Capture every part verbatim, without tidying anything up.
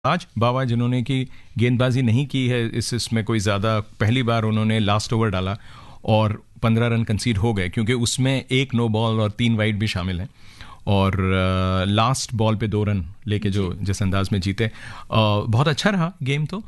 आज बाबा जिन्होंने की गेंदबाजी नहीं की है इस इसमें कोई ज़्यादा, पहली बार उन्होंने लास्ट ओवर डाला और पंद्रह रन कंसीड हो गए क्योंकि उसमें एक नो बॉल और तीन वाइड भी शामिल हैं और लास्ट बॉल पे दो रन लेके जो जिस अंदाज में जीते, uh, बहुत अच्छा रहा गेम तो।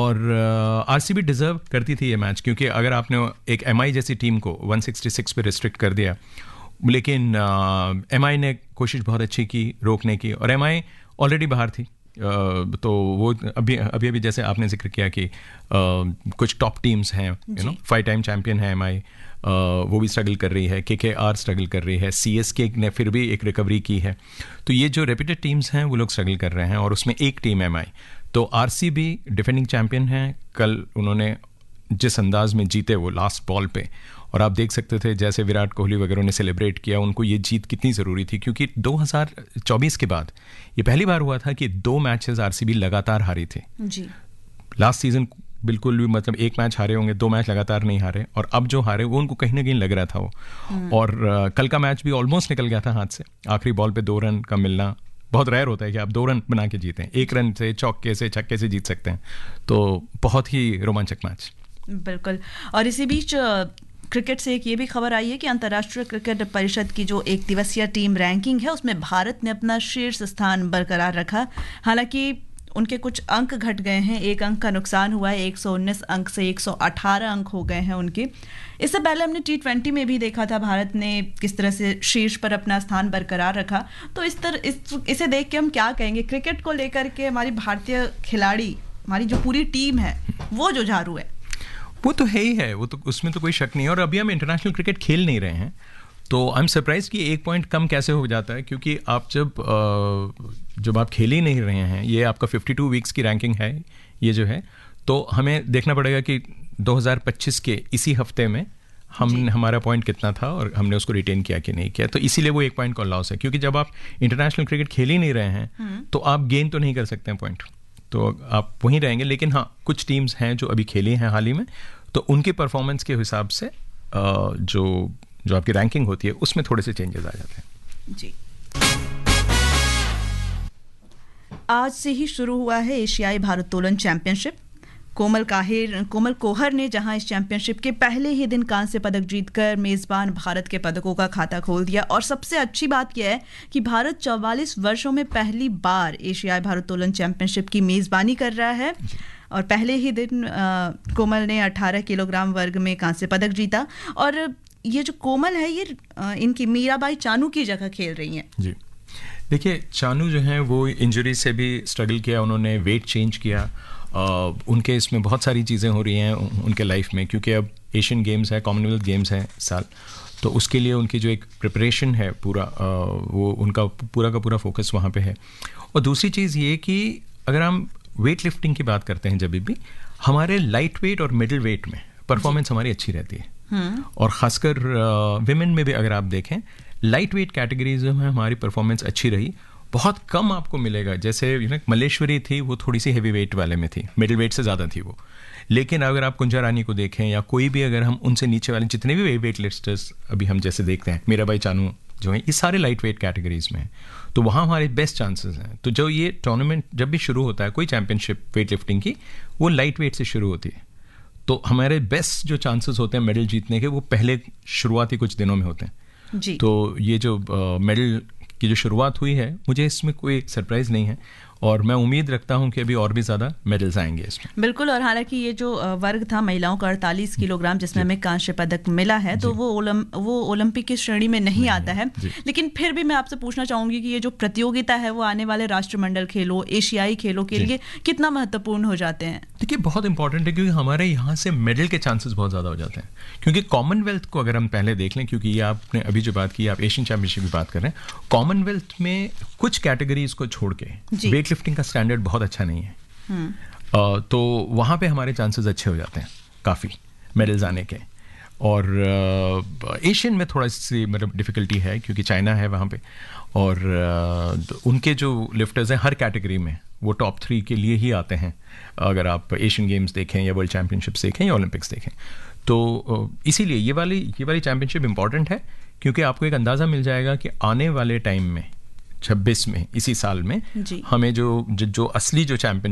और आरसीबी डिज़र्व करती थी ये मैच क्योंकि अगर आपने एक एमआई जैसी टीम को एक सौ छियासठ पे रिस्ट्रिक्ट कर दिया, लेकिन एमआई ने कोशिश बहुत अच्छी की रोकने की और एमआई ऑलरेडी बाहर थी। Uh, तो वो अभी अभी अभी जैसे आपने जिक्र किया कि uh, कुछ टॉप टीम्स हैं, you know five time champion है एमआई, uh, वो भी स्ट्रगल कर रही है, केकेआर स्ट्रगल कर रही है, सीएसके ने फिर भी एक रिकवरी की है। तो ये जो रेप्यूटेड टीम्स हैं वो लोग स्ट्रगल कर रहे हैं और उसमें एक टीम एमआई। तो आरसीबी डिफेंडिंग चैंपियन है, कल उन्होंने जिस अंदाज में जीते वो लास्ट बॉल पे, और आप देख सकते थे जैसे विराट कोहली वगैरह ने सेलिब्रेट किया, उनको ये जीत कितनी ज़रूरी थी क्योंकि दो हज़ार चौबीस के बाद ये पहली बार हुआ था कि दो मैचेस आरसीबी लगातार हारी थे जी। लास्ट सीजन बिल्कुल भी, मतलब एक मैच हारे होंगे, दो मैच लगातार नहीं हारे, और अब जो हारे वो उनको कहीं ना कहीं लग रहा था वो। और uh, कल का मैच भी ऑलमोस्ट निकल गया था हाथ से, आखिरी बॉल पे दो रन का मिलना बहुत रेयर होता है कि आप दो रन बना के जीतें, एक रन से चौके से छक्के से जीत सकते हैं। तो बहुत ही रोमांचक मैच। बिल्कुल। और इसी बीच क्रिकेट से एक ये भी खबर आई है कि अंतर्राष्ट्रीय क्रिकेट परिषद की जो एक दिवसीय टीम रैंकिंग है उसमें भारत ने अपना शीर्ष स्थान बरकरार रखा। हालांकि उनके कुछ अंक घट गए हैं, एक अंक का नुकसान हुआ है, एक सौ उन्नीस अंक से एक सौ अठारह अंक हो गए हैं उनके। इससे पहले हमने टी ट्वेंटी में भी देखा था भारत ने किस तरह से शीर्ष पर अपना स्थान बरकरार रखा। तो इस तरह इस, इसे देख के हम क्या कहेंगे क्रिकेट को लेकर के, हमारी भारतीय खिलाड़ी, हमारी जो पूरी टीम है वो जो झाड़ू है वो तो है ही है, वो तो उसमें तो कोई शक नहीं है। और अभी हम इंटरनेशनल क्रिकेट खेल नहीं रहे हैं तो आई एम सरप्राइज कि एक पॉइंट कम कैसे हो जाता है, क्योंकि आप जब जब आप खेल ही नहीं रहे हैं, ये आपका बावन वीक्स की रैंकिंग है ये जो है, तो हमें देखना पड़ेगा कि दो हज़ार पच्चीस के इसी हफ्ते में हम हमारा पॉइंट कितना था और हमने उसको रिटेन किया कि नहीं किया। तो इसीलिए वो एक पॉइंट का लॉस है, क्योंकि जब आप इंटरनेशनल क्रिकेट खेल ही नहीं रहे हैं तो आप गेन तो नहीं कर सकते हैं पॉइंट, तो आप वहीं रहेंगे। लेकिन हाँ, कुछ टीम्स हैं जो अभी खेली हैं हाल ही में, तो उनके परफॉर्मेंस के हिसाब से जो जो आपकी रैंकिंग होती है उसमें थोड़े से चेंजेस आ जाते हैं जी। आज से ही शुरू हुआ है एशियाई भारोत्तोलन चैंपियनशिप। कोमल काहिर कोमल कोहर ने जहां इस चैंपियनशिप के पहले ही दिन कांस्य पदक जीतकर मेजबान भारत के पदकों का खाता खोल दिया। और सबसे अच्छी बात यह है कि भारत चौवालीस वर्षों में पहली बार एशियाई भारोत्तोलन चैंपियनशिप की मेजबानी कर रहा है। और पहले ही दिन आ, कोमल ने अठारह किलोग्राम वर्ग में कांस्य पदक जीता। और ये जो कोमल है ये आ, इनकी मीराबाई चानू की जगह खेल रही हैं जी। देखिए, चानू जो है वो इंजरी से भी स्ट्रगल किया, उन्होंने वेट चेंज किया, Uh, उनके इसमें बहुत सारी चीज़ें हो रही हैं उनके लाइफ में, क्योंकि अब एशियन गेम्स है, कॉमनवेल्थ गेम्स हैं साल, तो उसके लिए उनकी जो एक प्रिपरेशन है पूरा, uh, वो उनका पूरा का पूरा फोकस वहाँ पे है। और दूसरी चीज़ ये कि अगर हम वेट लिफ्टिंग की बात करते हैं, जब भी हमारे लाइट वेट और मिडिल वेट में परफॉर्मेंस हमारी अच्छी रहती है। और ख़ासकर विमेन uh, में भी अगर आप देखें, लाइट वेट कैटेगरीज में हमारी परफॉर्मेंस अच्छी रही। बहुत कम आपको मिलेगा, जैसे यू नो मलेश्वरी थी, वो थोड़ी सी हैवी वेट वाले में थी, मिडिल वेट से ज़्यादा थी वो। लेकिन अगर आप कुंजा रानी को देखें या कोई भी, अगर हम उनसे नीचे वाले जितने भी वेट लिफ्टर्स अभी हम जैसे देखते हैं, मीराबाई चानू जो है, ये सारे लाइट वेट कैटेगरीज में हैं, तो वहाँ हमारे बेस्ट चांसेस हैं। तो जो ये टूर्नामेंट जब भी शुरू होता है, कोई चैंपियनशिप वेट लिफ्टिंग की, वो लाइट वेट से शुरू होती है, तो हमारे बेस्ट जो चांसेस होते हैं मेडल जीतने के, वो पहले शुरुआती कुछ दिनों में होते हैं जी। तो ये जो मेडल की जो शुरुआत हुई है, मुझे इसमें कोई सरप्राइज नहीं है और मैं उम्मीद रखता हूं कि अभी और भी ज़्यादा मेडल्स आएंगे इसमें। बिल्कुल। और हालांकि ये जो वर्ग था महिलाओं का अड़तालीस किलोग्राम जिसमें हमें कांस्य पदक मिला है, तो वो ओलम वो ओलंपिक की श्रेणी में नहीं, नहीं आता है। लेकिन फिर भी मैं आपसे पूछना चाहूंगी कि ये जो प्रतियोगिता है वो आने वाले राष्ट्रमंडल खेलों, एशियाई खेलों के लिए कितना महत्वपूर्ण हो जाते हैं? देखिए, बहुत इंपॉर्टेंट है, क्योंकि हमारे यहाँ से मेडल के चांसेस बहुत ज़्यादा हो जाते हैं। क्योंकि कॉमनवेल्थ को अगर हम पहले देख लें, क्योंकि ये आपने अभी जो बात की, आप एशियन चैंपियनशिप की बात कर रहे हैं, कॉमनवेल्थ में कुछ कैटेगरीज को छोड़ के वेट लिफ्टिंग का स्टैंडर्ड बहुत अच्छा नहीं है। uh, तो वहाँ पे हमारे चांसेस अच्छे हो जाते हैं काफ़ी मेडल्स आने के। और एशियन uh, में थोड़ा सी मतलब डिफ़िकल्टी है, क्योंकि चाइना है वहाँ पे, और uh, उनके जो लिफ्टर्स हैं हर कैटेगरी में वो टॉप थ्री के लिए ही आते हैं, अगर आप एशियन गेम्स देखें या वर्ल्ड चैम्पियनशिप्स देखें या ओलंपिक्स देखें। तो uh, इसीलिए ये वाली ये वाली चैम्पियनशिप इंपॉर्टेंट है, क्योंकि आपको एक अंदाज़ा मिल जाएगा कि आने वाले टाइम में छब्बीस में, इसी साल में जी। हमें जो जो, जो असली जो चैंपियन